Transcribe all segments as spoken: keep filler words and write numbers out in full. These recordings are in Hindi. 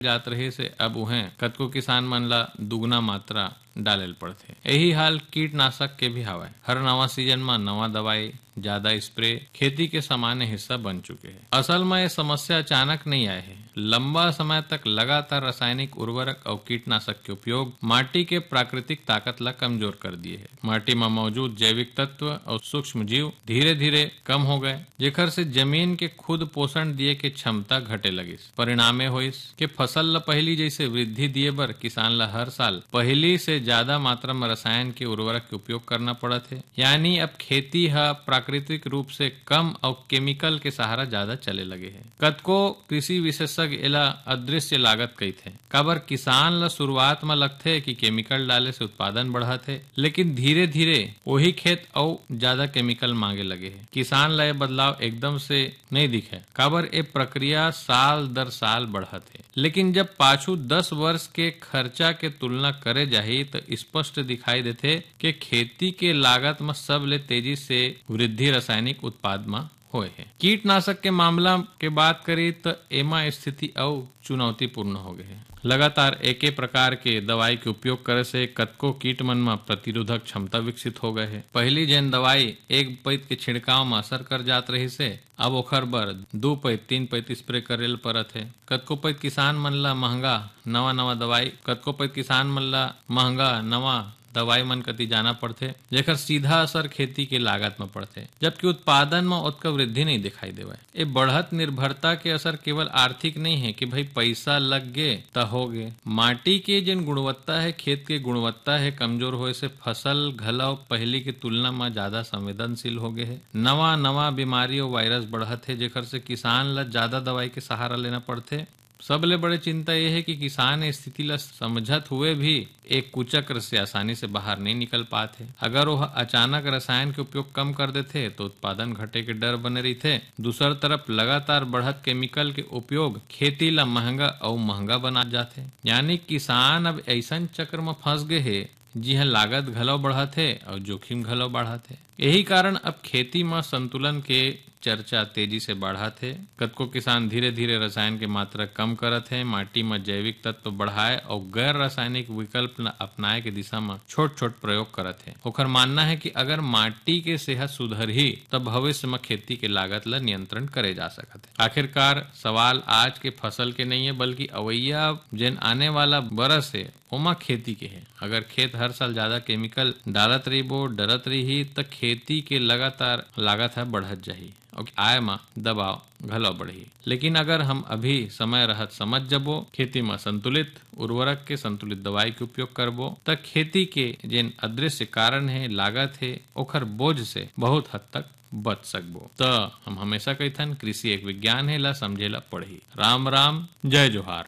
जात रहे से अब उहें कतको किसान मन ला दुगना मात्रा डालेल पड़थे। यही हाल कीटनाशक के भी हवय। हर नवा सीजन में नवा दवाई, ज्यादा स्प्रे खेती के सामान्य हिस्सा बन चुके हैं। असल में ये समस्या अचानक नहीं आए है। लंबा समय तक लगातार रासायनिक उर्वरक और कीटनाशक के उपयोग माटी के प्राकृतिक ताकत ला कमजोर कर दिए है। माटी में मौजूद जैविक तत्व और सूक्ष्म जीव धीरे धीरे कम हो गए, जेकर से जमीन के खुद पोषण दिए के क्षमता घटे लगिस। परिणामे होइस के फसल ला पहली जैसे वृद्धि दिए बर किसान ला हर साल पहली से ज्यादा मात्रा में रसायन के उर्वरक के उपयोग करना पड़त है। यानी अब खेती है प्राकृतिक रूप से कम और केमिकल के सहारा ज्यादा चले लगे है। कतको कृषि विशेषज्ञ एला अदृश्य लागत कही थे। काबर किसान ला शुरुआत में लगथे कि केमिकल डाले से उत्पादन बढ़त है, लेकिन धीरे धीरे वही खेत और ज्यादा केमिकल मांगे लगे है। किसान ला ये बदलाव एकदम से नहीं दिखे, काबर ये प्रक्रिया साल दर साल बढ़त है। लेकिन जब पाछू दस वर्ष के खर्चा के तुलना करे जाही तो स्पष्ट दिखाई देते कि खेती के लागत में सब ले तेजी से वृद्धि रासायनिक उत्पाद में होए है। कीटनाशक के मामला के बात करी तो एमा स्थिति और चुनौतीपूर्ण हो गए है। लगातार एक प्रकार के दवाई के उपयोग करे से कतको कीट मन में प्रतिरोधक क्षमता विकसित हो गए है। पहली जैन दवाई एक पैत के छिड़काव में असर कर जात रही से अब ओखर बर दो पैत तीन पैत स्प्रे करेल परत है। कतको पैत किसान मन ला महंगा नवा नवा दवाई कतको पैत किसान मन ला महंगा नवा दवाई मन कती जाना पड़थे, जेकर सीधा असर खेती के लागत में पड़थे, जबकि उत्पादन में उतका वृद्धि नहीं दिखाई देवे। ये बढ़त निर्भरता के असर केवल आर्थिक नहीं है कि भाई पैसा लग गे त हो गे। माटी के जिन गुणवत्ता है, खेत के गुणवत्ता है कमजोर होए से फसल घलव पहली की तुलना में ज्यादा संवेदनशील हो गए है। नवा नवा बीमारी और वायरस बढ़त है, जेकर से किसान ला ज्यादा दवाई के सहारा लेना पड़थे। सबले बड़े चिंता यह है कि किसान स्थिति ला समझत हुए भी एक कुचक्र से आसानी से बाहर नहीं निकल पाते। अगर वह अचानक रसायन के उपयोग कम कर देते तो उत्पादन घटे के डर बने रही थे। दूसर तरफ लगातार बढ़त केमिकल के उपयोग खेती ला महंगा और महंगा बना जाते। यानी किसान अब ऐसा चक्र में फंस गए है जिहा लागत घलो बढ़त है और जोखिम घलो बढ़त है। यही कारण अब खेती में संतुलन के चर्चा तेजी से बढ़त है। कतको किसान धीरे धीरे रसायन के मात्रा कम करत है, माटी में जैविक तत्व बढ़ाए और गैर रासायनिक विकल्प अपनाए के दिशा में छोट छोट प्रयोग करत है। ओकर मानना है कि अगर माटी के सेहत सुधर ही तब भविष्य में खेती के लागत ला नियंत्रण करे जा सकत है। आखिरकार सवाल आज के फसल के नहीं है, बल्कि अवैया जिन आने वाला बरस है ओमा खेती के है। अगर खेत हर साल ज्यादा केमिकल डालत रही बो डरत रही तो खेती के लगातार लागत है बढ़त जाही और आय में दबाव घलो बढ़ी। लेकिन अगर हम अभी समय रहत समझ जबो, खेती में संतुलित उर्वरक के संतुलित दवाई के उपयोग करबो त खेती के जिन अदृश्य कारण है लागत है ओखर बोझ से बहुत हद तक बच सकबो। तो हम हमेशा कहथन कृषि एक विज्ञान है, ला समझेला पढ़ी। राम राम, जय जोहार।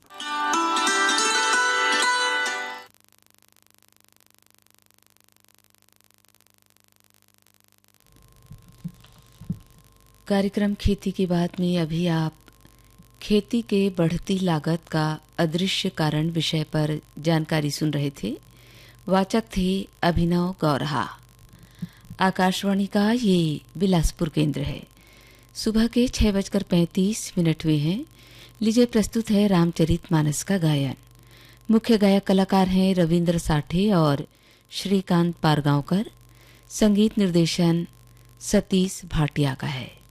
कार्यक्रम खेती की बात में अभी आप खेती के बढ़ती लागत का अदृश्य कारण विषय पर जानकारी सुन रहे थे। वाचक थे अभिनव गौरहा। आकाशवाणी का ये बिलासपुर केंद्र है। सुबह के छह बजकर पैंतीस मिनट हुए हैं। लीजिए प्रस्तुत है रामचरित मानस का गायन। मुख्य गायक कलाकार हैं रविंद्र साठे और श्रीकांत पारगांवकर। संगीत निर्देशन सतीश भाटिया का है।